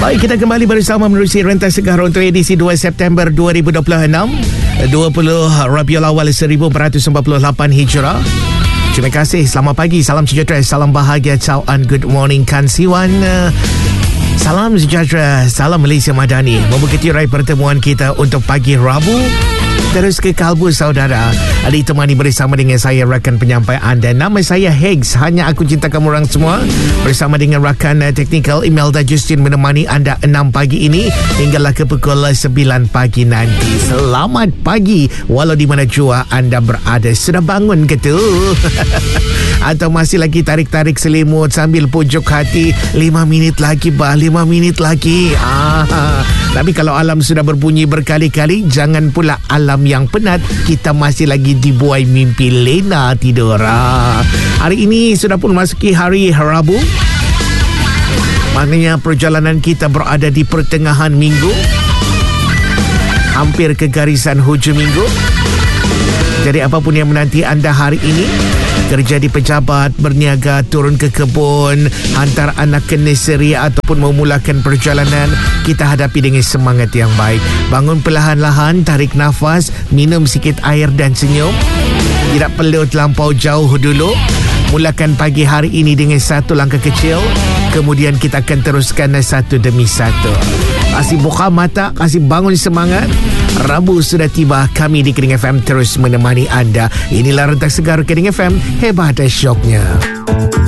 Baik, kita kembali bersama menerusi Rentas Segar untuk edisi 2 September 2026, 20 Rabiul Awal 1448 Hijrah. Terima kasih, selamat pagi, salam sejahtera, salam bahagia, ciao and good morning Kan Siwan. Salam sejahtera, salam Malaysia Madani. Membuka tirai pertemuan kita untuk pagi Rabu. Terus ke kalbu saudara, ditemani bersama dengan saya rakan penyampai anda. Nama saya Higgs, hanya aku cinta kamu orang semua. Bersama dengan rakan teknikal Imelda Justin menemani anda 6 pagi ini hinggalah ke pukul 9 pagi nanti. Selamat pagi walau di mana jua anda berada. Sudah bangun ke tu? Atau masih lagi tarik-tarik selimut sambil pujuk hati, 5 minit lagi bah, 5 minit lagi. Tapi kalau alam sudah berbunyi berkali-kali, jangan pula alam yang penat, kita masih lagi dibuai mimpi lena tidur. Hari ini sudah pun masuki hari Rabu. Maknanya perjalanan kita berada di pertengahan minggu, hampir ke garisan hujung minggu. Jadi apapun yang menanti anda hari ini, kerja di pejabat, berniaga, turun ke kebun, hantar anak ke nursery ataupun memulakan perjalanan, kita hadapi dengan semangat yang baik. Bangun perlahan-lahan, tarik nafas, minum sikit air dan senyum. Tidak perlu terlampau jauh dulu. Mulakan pagi hari ini dengan satu langkah kecil, kemudian kita akan teruskan satu demi satu. Kasih buka mata, kasih bangun semangat. Rabu sudah tiba, kami di Kening FM terus menemani anda. Inilah Rentas Segar Kening FM, hebat syoknya.